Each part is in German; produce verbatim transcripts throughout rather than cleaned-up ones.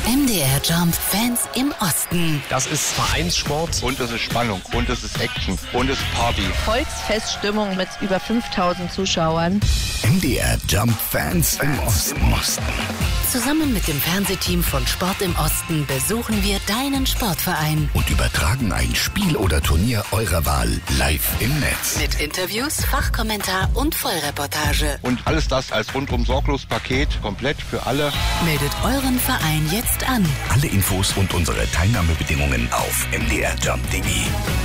M D R Jump Fans im Osten. Das ist Vereinssport. Und es ist Spannung. Und es ist Action. Und es ist Party. Volksfeststimmung mit über fünftausend Zuschauern. M D R Jump Fans im Osten. Zusammen mit dem Fernsehteam von Sport im Osten besuchen wir deinen Sportverein. Und übertragen ein Spiel oder Turnier eurer Wahl live im Netz. Mit Interviews, Fachkommentar und Vollreportage. Und alles das als rundum sorglos Paket, komplett für alle. Meldet euren Verein jetzt an. Alle Infos und unsere Teilnahmebedingungen auf m d r jump punkt d e.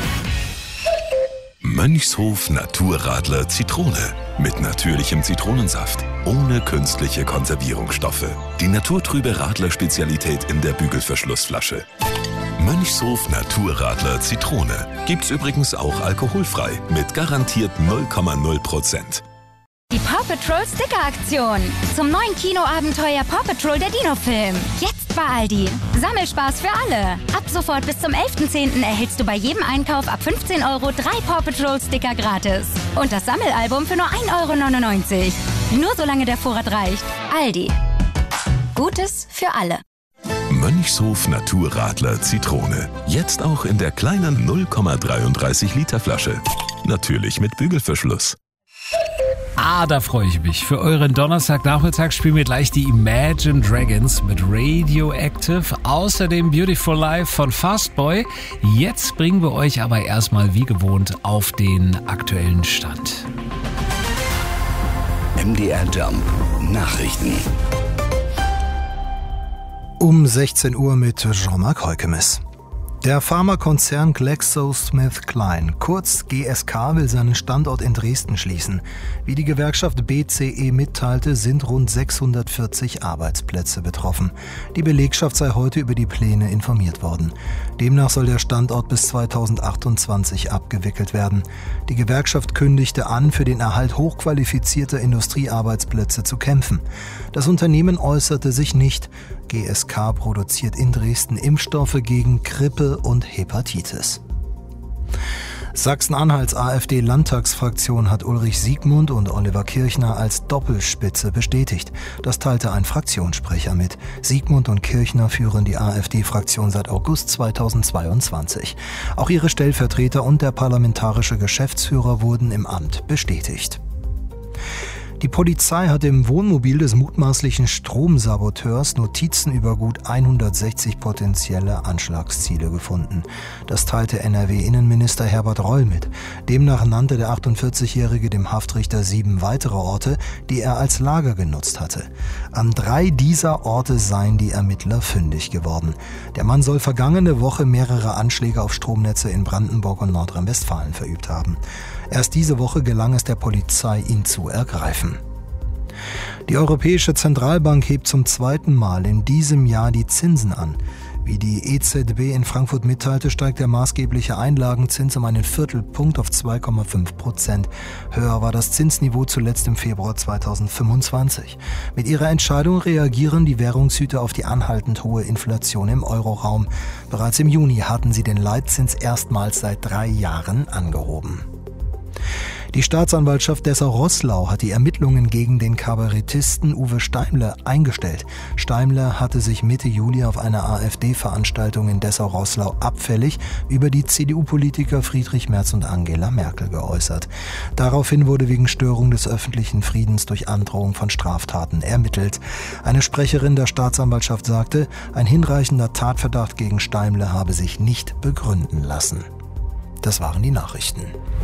Mönchshof Naturradler Zitrone. Mit natürlichem Zitronensaft. Ohne künstliche Konservierungsstoffe. Die naturtrübe Radler-Spezialität in der Bügelverschlussflasche. Mönchshof Naturradler Zitrone. Gibt's übrigens auch alkoholfrei. Mit garantiert null Komma null Prozent. Die Paw Patrol Sticker-Aktion. Zum neuen Kinoabenteuer Paw Patrol der Dino-Film. Jetzt bei Aldi. Sammelspaß für alle. Ab sofort bis zum elften zehnten erhältst du bei jedem Einkauf ab fünfzehn Euro drei Paw Patrol Sticker gratis. Und das Sammelalbum für nur ein Euro neunundneunzig. Nur solange der Vorrat reicht. Aldi. Gutes für alle. Mönchshof Naturradler Zitrone. Jetzt auch in der kleinen null Komma dreiunddreißig Liter Flasche. Natürlich mit Bügelverschluss. Ah, da freue ich mich. Für euren Donnerstagnachmittag spielen wir gleich die Imagine Dragons mit Radioactive. Außerdem Beautiful Life von Fastboy. Jetzt bringen wir euch aber erstmal wie gewohnt auf den aktuellen Stand. M D R Jump Nachrichten. Um sechzehn Uhr mit Jean-Marc Heukemes. Der Pharmakonzern GlaxoSmithKline, kurz G S K, will seinen Standort in Dresden schließen. Wie die Gewerkschaft B C E mitteilte, sind rund sechshundertvierzig Arbeitsplätze betroffen. Die Belegschaft sei heute über die Pläne informiert worden. Demnach soll der Standort bis zweitausendachtundzwanzig abgewickelt werden. Die Gewerkschaft kündigte an, für den Erhalt hochqualifizierter Industriearbeitsplätze zu kämpfen. Das Unternehmen äußerte sich nicht. G S K produziert in Dresden Impfstoffe gegen Grippe und Hepatitis. Sachsen-Anhalts AfD-Landtagsfraktion hat Ulrich Siegmund und Oliver Kirchner als Doppelspitze bestätigt. Das teilte ein Fraktionssprecher mit. Siegmund und Kirchner führen die AfD-Fraktion seit August zweitausendzweiundzwanzig. Auch ihre Stellvertreter und der parlamentarische Geschäftsführer wurden im Amt bestätigt. Die Polizei hat im Wohnmobil des mutmaßlichen Stromsaboteurs Notizen über gut hundertsechzig potenzielle Anschlagsziele gefunden. Das teilte N R W-Innenminister Herbert Reul mit. Demnach nannte der achtundvierzigjährige dem Haftrichter sieben weitere Orte, die er als Lager genutzt hatte. An drei dieser Orte seien die Ermittler fündig geworden. Der Mann soll vergangene Woche mehrere Anschläge auf Stromnetze in Brandenburg und Nordrhein-Westfalen verübt haben. Erst diese Woche gelang es der Polizei, ihn zu ergreifen. Die Europäische Zentralbank hebt zum zweiten Mal in diesem Jahr die Zinsen an. Wie die E Z B in Frankfurt mitteilte, steigt der maßgebliche Einlagenzins um einen Viertelpunkt auf zwei Komma fünf Prozent. Höher war das Zinsniveau zuletzt im Februar zweitausendfünfundzwanzig. Mit ihrer Entscheidung reagieren die Währungshüter auf die anhaltend hohe Inflation im Euroraum. Bereits im Juni hatten sie den Leitzins erstmals seit drei Jahren angehoben. Die Staatsanwaltschaft Dessau-Roßlau hat die Ermittlungen gegen den Kabarettisten Uwe Steimler eingestellt. Steimler hatte sich Mitte Juli auf einer AfD-Veranstaltung in Dessau-Roßlau abfällig über die C D U-Politiker Friedrich Merz und Angela Merkel geäußert. Daraufhin wurde wegen Störung des öffentlichen Friedens durch Androhung von Straftaten ermittelt. Eine Sprecherin der Staatsanwaltschaft sagte, ein hinreichender Tatverdacht gegen Steimler habe sich nicht begründen lassen. Das waren die Nachrichten.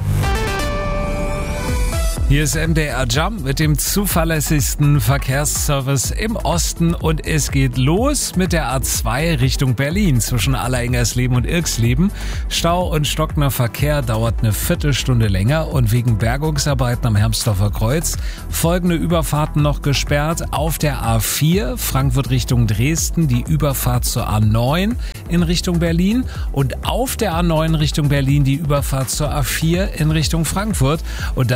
Hier ist M D R Jump mit dem zuverlässigsten Verkehrsservice im Osten und es geht los mit der A zwei Richtung Berlin zwischen Allerengersleben und Irxleben. Stau und stockender Verkehr dauert eine Viertelstunde länger und wegen Bergungsarbeiten am Hermsdorfer Kreuz folgende Überfahrten noch gesperrt. Auf der A vier Frankfurt Richtung Dresden die Überfahrt zur A neun in Richtung Berlin und auf der A neun Richtung Berlin die Überfahrt zur A vier in Richtung Frankfurt und dadurch auch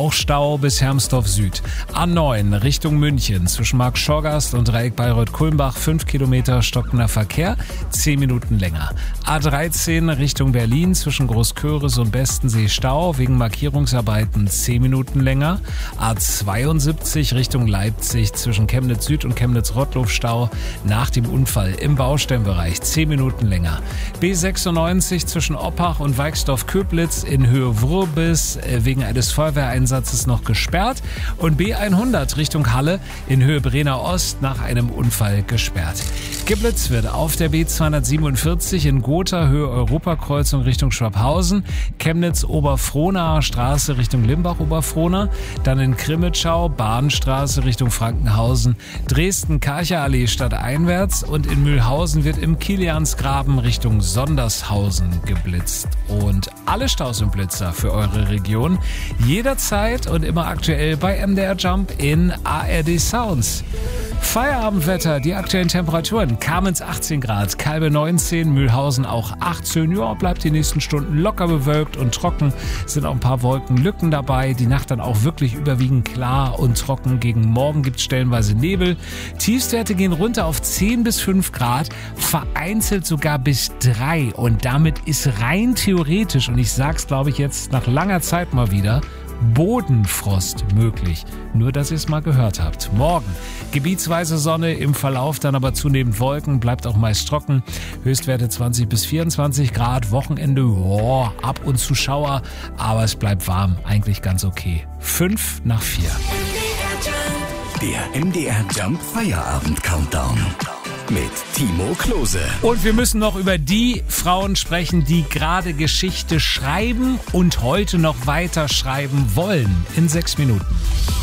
auch Stau bis Hermsdorf Süd. A neun Richtung München zwischen Marktschorgast und Dreieck Bayreuth-Kulmbach fünf Kilometer stockender Verkehr, zehn Minuten länger. A dreizehn Richtung Berlin zwischen Großköris und Bestensee Stau wegen Markierungsarbeiten zehn Minuten länger. A zweiundsiebzig Richtung Leipzig zwischen Chemnitz Süd und Chemnitz-Rottloff Stau nach dem Unfall im Baustellenbereich zehn Minuten länger. B sechsundneunzig zwischen Oppach und Weixdorf-Köblitz in Höhe Wurbis wegen eines Feuerwehreinsatzes noch gesperrt und B hundert Richtung Halle in Höhe Brenner Ost nach einem Unfall gesperrt. Giblitz wird auf der B zweihundertsiebenundvierzig in Gotha Höhe Europakreuzung Richtung Schwabhausen, Chemnitz Oberfrohnaer Straße Richtung Limbach-Oberfrohna, dann in Krimitschau Bahnstraße Richtung Frankenhausen, Dresden Karcher-Allee stadteinwärts und in Mühlhausen wird im Kiliansgraben Richtung Sondershausen geblitzt. Und alle Staus und Blitzer für eure Region jederzeit und immer aktuell bei M D R Jump in A R D Sounds. Feierabendwetter, die aktuellen Temperaturen: Kamenz achtzehn Grad, Kalbe neunzehn, Mühlhausen auch achtzehn. Ja, bleibt die nächsten Stunden locker bewölkt und trocken. Sind auch ein paar Wolkenlücken dabei. Die Nacht dann auch wirklich überwiegend klar und trocken. Gegen Morgen gibt es stellenweise Nebel. Tiefstwerte gehen runter auf zehn bis fünf Grad, vereinzelt sogar bis drei. Und damit ist rein theoretisch, und ich sag's glaube ich jetzt nach langer Zeit mal wieder, Bodenfrost möglich. Nur, dass ihr es mal gehört habt. Morgen gebietsweise Sonne, im Verlauf dann aber zunehmend Wolken, bleibt auch meist trocken. Höchstwerte zwanzig bis vierundzwanzig Grad, Wochenende oh, ab und zu Schauer, aber es bleibt warm, eigentlich ganz okay. Fünf nach vier. Der M D R Jump Feierabend Countdown mit Timo Klose. Und wir müssen noch über die Frauen sprechen, die gerade Geschichte schreiben und heute noch weiter schreiben wollen. In sechs Minuten.